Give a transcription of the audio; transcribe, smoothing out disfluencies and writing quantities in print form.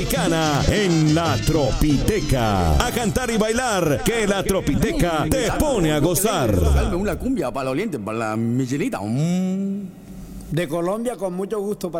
En la Tropiteca. A cantar y bailar, que la Tropiteca te pone a gozar. Una cumbia para los olientes, para la Michelita. De Colombia con mucho gusto para